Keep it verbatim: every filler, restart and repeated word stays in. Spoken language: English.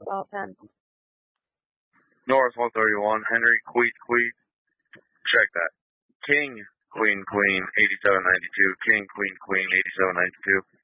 about ten. North one thirty-one, Henry, Queen, Queen. Check that. King, Queen, Queen, eighty-seven ninety-two. King, Queen, Queen, eighty-seven ninety-two.